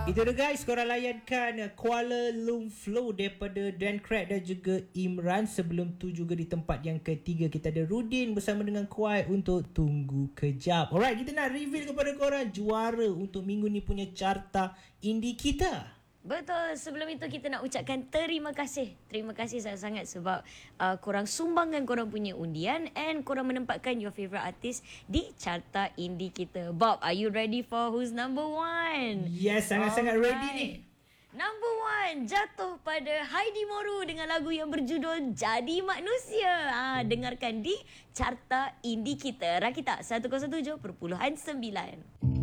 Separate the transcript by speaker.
Speaker 1: Itu dia guys, korang layankan Kuala Lumpur daripada Dan Craig dan juga Imran. Sebelum tu juga di tempat yang ketiga kita ada Rudin bersama dengan Kuai untuk Tunggu Kejap. Alright, kita nak reveal kepada korang juara untuk minggu ni punya carta indie kita.
Speaker 2: Betul, sebelum itu kita nak ucapkan terima kasih. Terima kasih sangat-sangat sebab korang sumbangkan korang punya undian and korang menempatkan your favourite artist di carta indie kita. Bob, are you ready for who's number one?
Speaker 1: Yes, sangat-sangat ready ni.
Speaker 2: Number one jatuh pada Heidi Moru dengan lagu yang berjudul Jadi Manusia. Dengarkan di carta indie kita. Rakita 107.9.